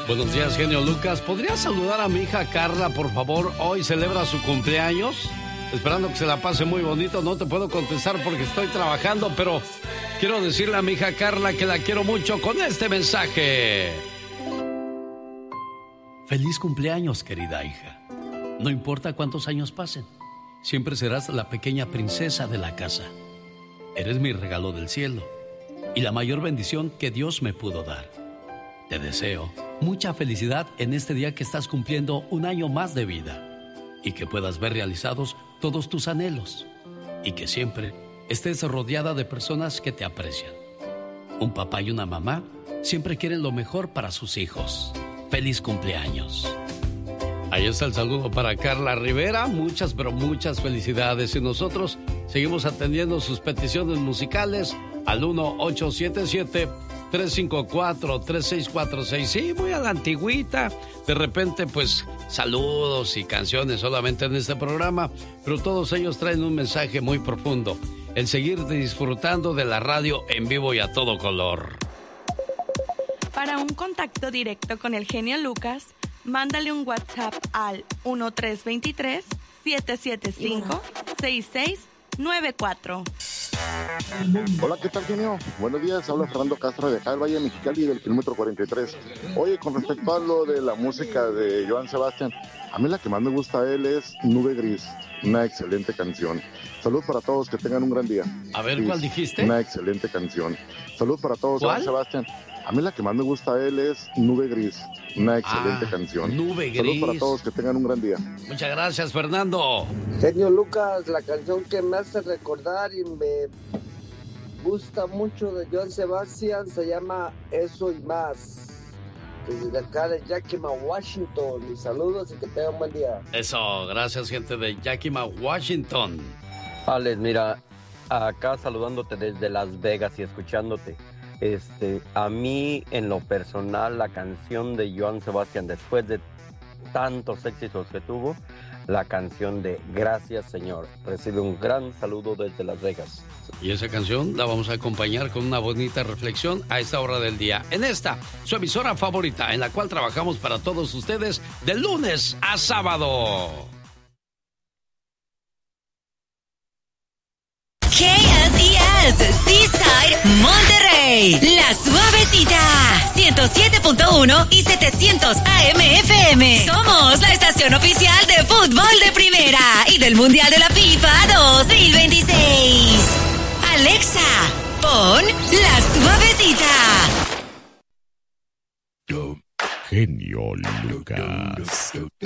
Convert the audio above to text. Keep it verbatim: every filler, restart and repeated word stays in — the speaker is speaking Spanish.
Buenos días, genio Lucas. ¿Podría saludar a mi hija Carla, por favor? Hoy celebra su cumpleaños. Esperando que se la pase muy bonito. No te puedo contestar porque estoy trabajando, pero quiero decirle a mi hija Carla que la quiero mucho con este mensaje. Feliz cumpleaños, querida hija. No importa cuántos años pasen, siempre serás la pequeña princesa de la casa. Eres mi regalo del cielo y la mayor bendición que Dios me pudo dar. Te deseo mucha felicidad en este día que estás cumpliendo un año más de vida y que puedas ver realizados todos tus anhelos y que siempre estés rodeada de personas que te aprecian. Un papá y una mamá siempre quieren lo mejor para sus hijos. ¡Feliz cumpleaños! Ahí está el saludo para Carla Rivera. Muchas, pero muchas felicidades. Y nosotros seguimos atendiendo sus peticiones musicales al uno ocho siete siete, tres cinco cuatro, tres seis cuatro seis. Sí, muy a la antigüita. De repente, pues, saludos y canciones solamente en este programa, pero todos ellos traen un mensaje muy profundo. El seguir disfrutando de la radio en vivo y a todo color. Para un contacto directo con el genio Lucas, mándale un WhatsApp al uno tres dos tres, siete siete cinco, seis seis nueve cuatro. Hola, ¿qué tal, genio? Buenos días, habla Fernando Castro de acá del Valle Mexicali del kilómetro cuarenta y tres. Oye, con respecto a lo de la música de Joan Sebastián, a mí la que más me gusta a él es Nube Gris, una excelente canción. Salud para todos, que tengan un gran día. A ver, Gris, ¿cuál dijiste? Una excelente canción. Salud para todos, ¿Cuál? Joan Sebastián. A mí la que más me gusta a él es Nube Gris, una excelente ah, canción. Nube Gris. Salud para todos, que tengan un gran día. Muchas gracias, Fernando. Genio Lucas, la canción que me hace recordar y me gusta mucho de Joan Sebastián se llama Eso y Más. Desde acá de Yakima, Washington. Mis saludos y que tengan un buen día. Eso, gracias, gente de Yakima, Washington. Alex, mira, acá saludándote desde Las Vegas y escuchándote. Este, a mí, en lo personal, la canción de Joan Sebastián, después de tantos éxitos que tuvo, la canción de Gracias, Señor. Recibe un gran saludo desde Las Vegas. Y esa canción la vamos a acompañar con una bonita reflexión a esta hora del día. En esta, su emisora favorita, en la cual trabajamos para todos ustedes de lunes a sábado. K S E S, Seaside, Monterrey. La Suavecita, ciento siete punto uno y setecientos A M F M. Somos la estación oficial de fútbol de primera y del Mundial de la FIFA dos mil veintiséis. Alexa, pon La Suavecita. Genio Lucas.